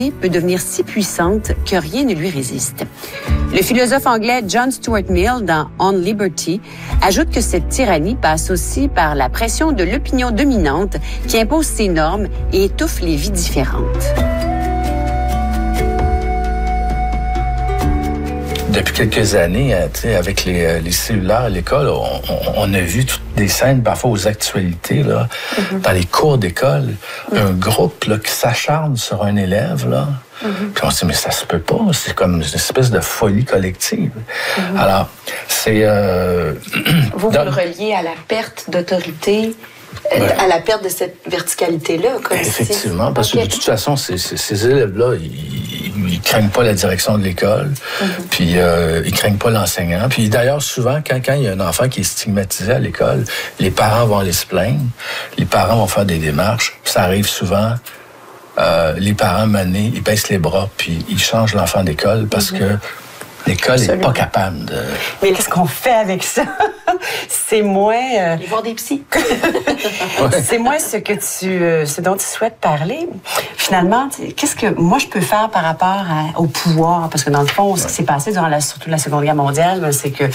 peut devenir si puissante que rien ne lui résiste. Le philosophe anglais John Stuart Mill, dans On Liberty, ajoute que cette tyrannie passe aussi par la pression de l'opinion dominante qui impose ses normes et étouffe les vies différentes. Depuis quelques années, avec les cellulaires à l'école, on a vu toutes des scènes, parfois aux actualités, là, dans les cours d'école. Un groupe là, qui s'acharne sur un élève, là. Puis on se dit, mais ça se peut pas. C'est comme une espèce de folie collective. Alors, c'est... Vous le reliez à la perte d'autorité, à la perte de cette verticalité-là. Comme effectivement, parce que de toute façon, ces élèves-là, ils craignent pas la direction de l'école, puis ils craignent pas l'enseignant. Puis d'ailleurs, souvent, quand il y a un enfant qui est stigmatisé à l'école, les parents vont aller se plaindre, les parents vont faire des démarches, puis ça arrive souvent. Les parents menés, ils baissent les bras, puis ils changent l'enfant d'école parce que l'école n'est pas capable de... Mais qu'est-ce qu'on fait avec ça? C'est moins... Aller voir des psys. C'est moins ce dont tu souhaites parler. Finalement, qu'est-ce que moi je peux faire par rapport au pouvoir? Parce que dans le fond, ce qui s'est passé durant surtout la Seconde Guerre mondiale, c'est que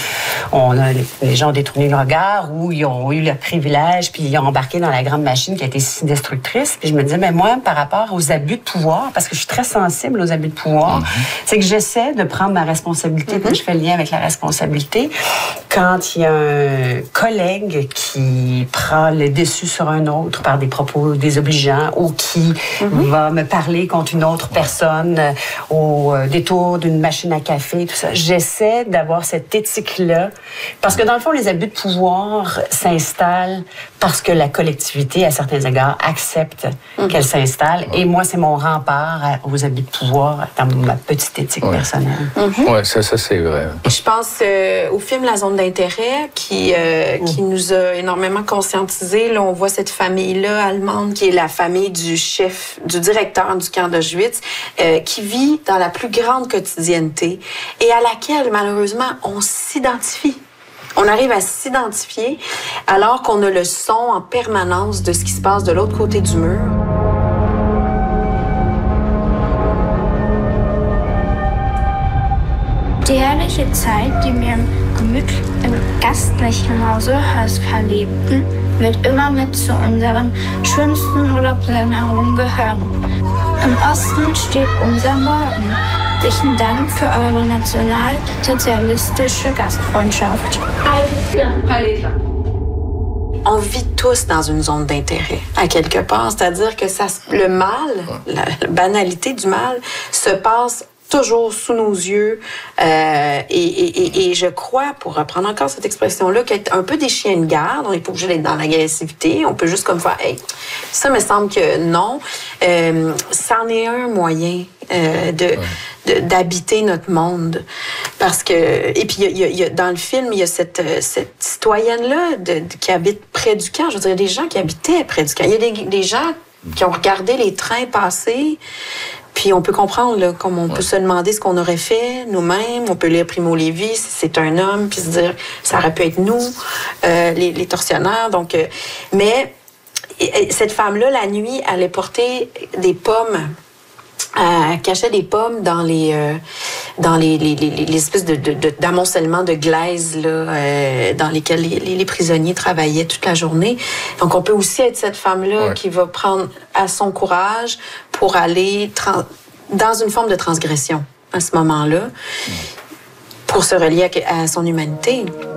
les gens ont détourné le regard ou ils ont eu le privilège, puis ils ont embarqué dans la grande machine qui a été si destructrice. Puis je me disais, mais moi, par rapport aux abus de pouvoir, parce que je suis très sensible aux abus de pouvoir, c'est que j'essaie de prendre ma responsabilité, puis je fais le lien avec la responsabilité. Quand il y a un collègue qui prend le dessus sur un autre par des propos désobligeants ou qui va me parler contre une autre personne au détour d'une machine à café, tout ça, j'essaie d'avoir cette éthique-là. Parce que dans le fond, les abus de pouvoir s'installent parce que la collectivité, à certains égards, accepte qu'elle s'installe. Et moi, c'est mon rempart aux abus de pouvoir dans ma petite éthique personnelle. Oui, ça c'est vrai. Je pense au film La zone d'intérêt qui nous a énormément conscientisés. Là, on voit cette famille-là allemande qui est la famille du chef, du directeur du camp d'Auschwitz, qui vit dans la plus grande quotidienneté et à laquelle, malheureusement, on s'identifie. On arrive à s'identifier alors qu'on a le son en permanence de ce qui se passe de l'autre côté du mur. Die herrliche Zeit, die wir im gastlichen Hause Höska lebten, wird immer mit zu unseren schönsten Urlaubserinnerungen gehören. Im Osten steht unser Morgen. Herzlichen Dank für eure nationalsozialistische Gastfreundschaft. On vit tous dans une zone d'intérêt, à quelque part. C'est-à-dire que le mal, la banalité du mal, se passe toujours sous nos yeux. Et je crois, pour reprendre encore cette expression-là, qu'être un peu des chiens de garde, on n'est pas obligé d'être dans l'agressivité, on peut juste comme faire « Hey, ça me semble que non ». C'en est un moyen d'habiter notre monde. Parce que... Et puis, dans le film, il y a cette citoyenne-là qui habite près du camp. Je veux dire, il y a des gens qui habitaient près du camp. Il y a des gens qui ont regardé les trains passer. Puis on peut comprendre, là, comme on peut se demander ce qu'on aurait fait nous-mêmes. On peut lire Primo Levi, si c'est un homme, puis se dire, ça aurait pu être nous, les tortionnaires. Donc, mais cette femme-là, la nuit, allait porter des pommes. Elle cachait des pommes dans les espèces d'amoncellement de glaise là, dans lesquels les prisonniers travaillaient toute la journée. Donc, on peut aussi être cette femme-là qui va prendre à son courage pour aller dans une forme de transgression à ce moment-là, pour se relier à son humanité.